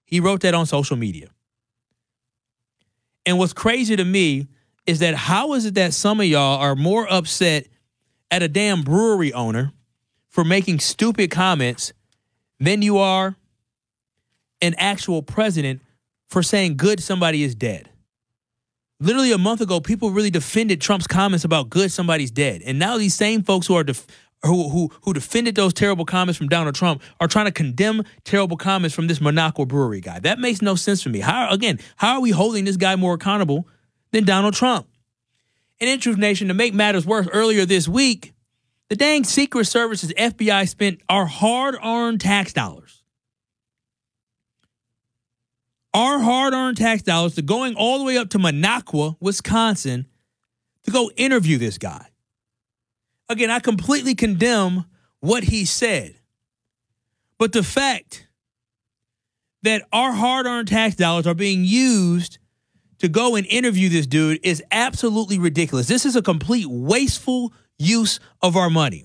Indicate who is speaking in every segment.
Speaker 1: He wrote that on social media. And what's crazy to me is that how is it that some of y'all are more upset at a damn brewery owner for making stupid comments than you are an actual president for saying good somebody is dead? Literally a month ago, people really defended Trump's comments about good somebody's dead. And now these same folks who are who defended those terrible comments from Donald Trump are trying to condemn terrible comments from this Monaco brewery guy. That makes no sense for me. How are we holding this guy more accountable than Donald Trump? And in Truth Nation, to make matters worse, earlier this week, the dang Secret Service's FBI spent our hard-earned tax dollars. Our hard-earned tax dollars to going all the way up to Monaco, Wisconsin, to go interview this guy. Again, I completely condemn what he said. But the fact that our hard-earned tax dollars are being used to go and interview this dude is absolutely ridiculous. This is a complete wasteful use of our money.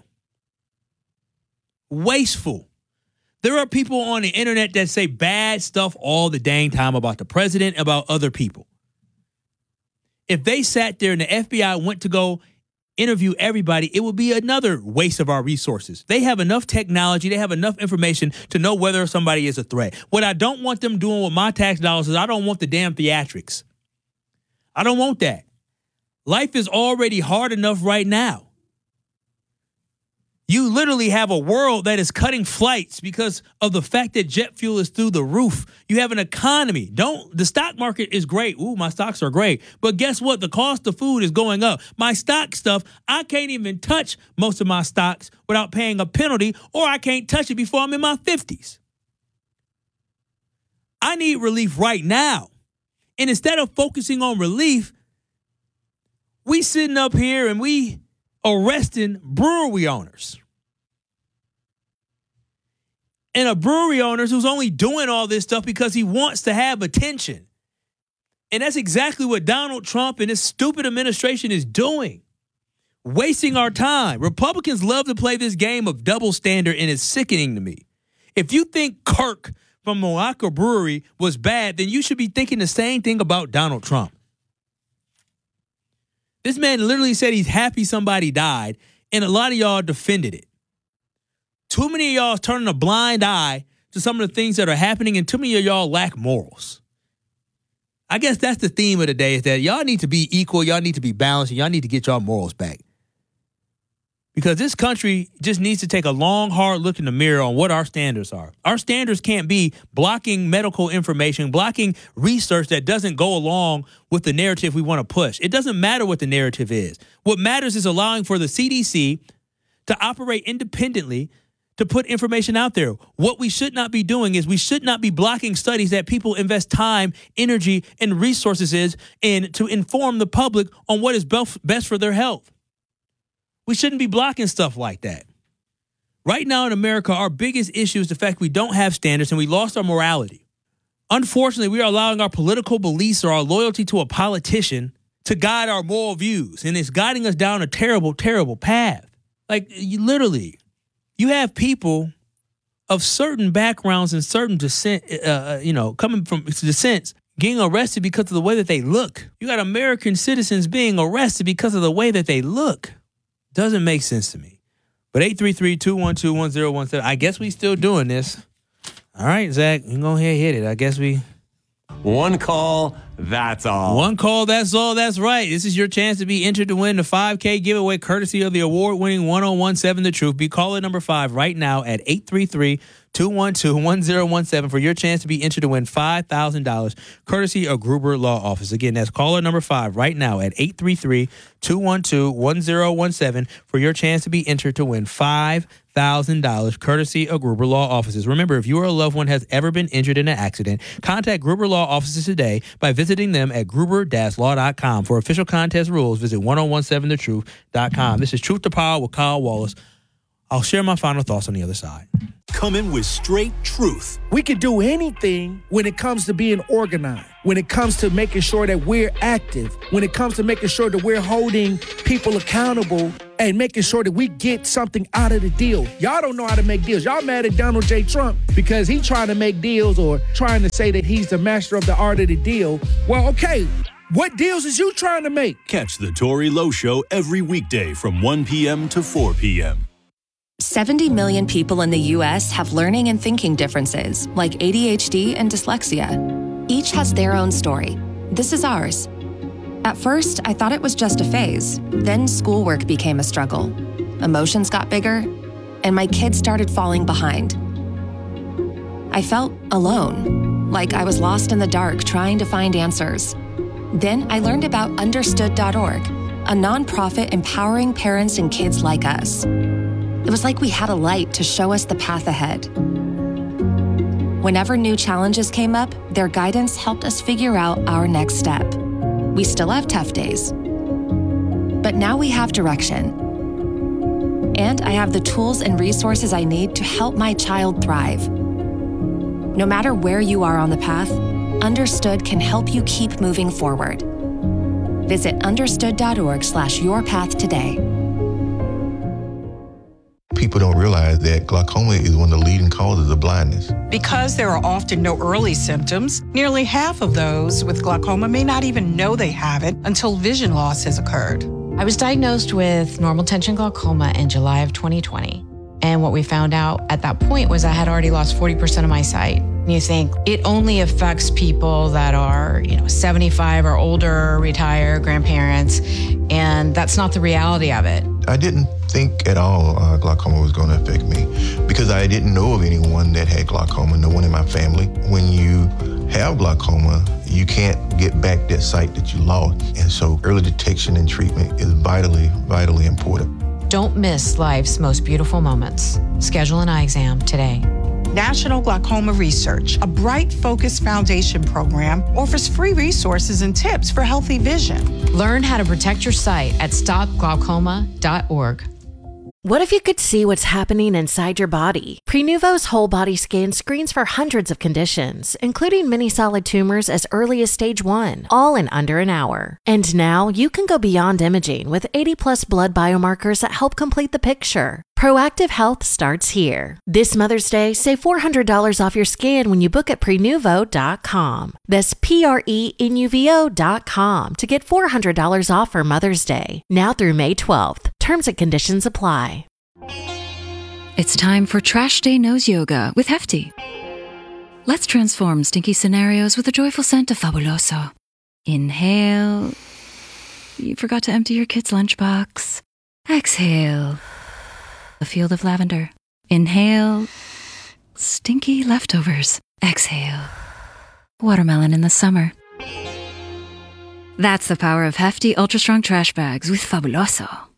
Speaker 1: Wasteful. There are people on the internet that say bad stuff all the dang time about the president, about other people. If they sat there and the FBI went to go interview everybody, it would be another waste of our resources. They have enough technology, they have enough information to know whether somebody is a threat. What I don't want them doing with my tax dollars is I don't want the damn theatrics. I don't want that. Life is already hard enough right now. You literally have a world that is cutting flights because of the fact that jet fuel is through the roof. You have an economy. The stock market is great. Ooh, my stocks are great. But guess what? The cost of food is going up. My stock stuff, I can't even touch most of my stocks without paying a penalty, or I can't touch it before I'm in my 50s. I need relief right now. And instead of focusing on relief, we sitting up here and we arresting brewery owners. And a brewery owner who's only doing all this stuff because he wants to have attention. And that's exactly what Donald Trump and his stupid administration is doing. Wasting our time. Republicans love to play this game of double standard, and it's sickening to me. If you think Kirk from Monaco Brewery was bad, then you should be thinking the same thing about Donald Trump. This man literally said he's happy somebody died, and a lot of y'all defended it. Too many of y'all is turning a blind eye to some of the things that are happening, and too many of y'all lack morals. I guess that's the theme of the day, is that y'all need to be equal, y'all need to be balanced, and y'all need to get y'all morals back. Because this country just needs to take a long, hard look in the mirror on what our standards are. Our standards can't be blocking medical information, blocking research that doesn't go along with the narrative we want to push. It doesn't matter what the narrative is. What matters is allowing for the CDC to operate independently, to put information out there. What we should not be doing is we should not be blocking studies that people invest time, energy, and resources in to inform the public on what is best for their health. We shouldn't be blocking stuff like that. Right now in America, our biggest issue is the fact we don't have standards and we lost our morality. Unfortunately, we are allowing our political beliefs or our loyalty to a politician to guide our moral views, and it's guiding us down a terrible, terrible path. Like, you have people of certain backgrounds and certain descent, coming from descents, getting arrested because of the way that they look. You got American citizens being arrested because of the way that they look. Doesn't make sense to me. But 833-212-1017, I guess we still doing this. All right, Zach, you go ahead and hit it. I guess we...
Speaker 2: One call, that's all.
Speaker 1: One call, that's all. That's right. This is your chance to be entered to win the 5K giveaway courtesy of the award-winning 1017 The Truth. Be caller number 5 right now at 833-212-1017 for your chance to be entered to win $5,000 courtesy of Gruber Law Office. Again, that's caller number 5 right now at 833-212-1017 for your chance to be entered to win $5,000 courtesy of Gruber Law Offices. Remember, if you or a loved one has ever been injured in an accident, contact Gruber Law Offices today by visiting them at gruber-law.com. For official contest rules, visit 1017thetruth.com. This is Truth to Power with Kyle Wallace. I'll share my final thoughts on the other side.
Speaker 3: coming with straight truth.
Speaker 4: We can do anything when it comes to being organized, when it comes to making sure that we're active, when it comes to making sure that we're holding people accountable and making sure that we get something out of the deal. Y'all don't know how to make deals. Y'all mad at Donald J. Trump because he's trying to make deals or trying to say that he's the master of the art of the deal. Well, okay, what deals is you trying to make?
Speaker 3: Catch the Tory Lowe Show every weekday from 1 p.m. to 4 p.m.
Speaker 5: 70 million people in the U.S. have learning and thinking differences, like ADHD and dyslexia. Each has their own story. This is ours. At first, I thought it was just a phase. Then schoolwork became a struggle. Emotions got bigger, and my kids started falling behind. I felt alone, like I was lost in the dark trying to find answers. Then I learned about Understood.org, a nonprofit empowering parents and kids like us. It was like we had a light to show us the path ahead. Whenever new challenges came up, their guidance helped us figure out our next step. We still have tough days, but now we have direction. And I have the tools and resources I need to help my child thrive. No matter where you are on the path, Understood can help you keep moving forward. Visit understood.org/yourpath today.
Speaker 6: People don't realize that glaucoma is one of the leading causes of blindness.
Speaker 7: Because there are often no early symptoms, nearly half of those with glaucoma may not even know they have it until vision loss has occurred.
Speaker 8: I was diagnosed with normal tension glaucoma in July of 2020. And what we found out at that point was I had already lost 40% of my sight. You think it only affects people that are, 75 or older, retired, grandparents, and that's not the reality of it.
Speaker 6: I didn't think at all glaucoma was going to affect me because I didn't know of anyone that had glaucoma, no one in my family. When you have glaucoma, you can't get back that sight that you lost. And so early detection and treatment is vitally, vitally important.
Speaker 8: Don't miss life's most beautiful moments. Schedule an eye exam today.
Speaker 7: National Glaucoma Research, a Bright Focus Foundation program, offers free resources and tips for healthy vision.
Speaker 8: Learn how to protect your sight at stopglaucoma.org.
Speaker 9: What if you could see what's happening inside your body? Prenuvo's whole body scan screens for hundreds of conditions, including many solid tumors as early as stage 1, all in under an hour. And now you can go beyond imaging with 80+ blood biomarkers that help complete the picture. Proactive Health starts here. This Mother's Day, save $400 off your scan when you book at Prenuvo.com. That's Prenuvo.com to get $400 off for Mother's Day, now through May 12th. Terms and conditions apply.
Speaker 10: It's time for Trash Day Nose Yoga with Hefty. Let's transform stinky scenarios with a joyful scent of Fabuloso. Inhale. You forgot to empty your kid's lunchbox. Exhale. A field of lavender. Inhale. Stinky leftovers. Exhale. Watermelon in the summer. That's the power of Hefty Ultra Strong Trash Bags with Fabuloso.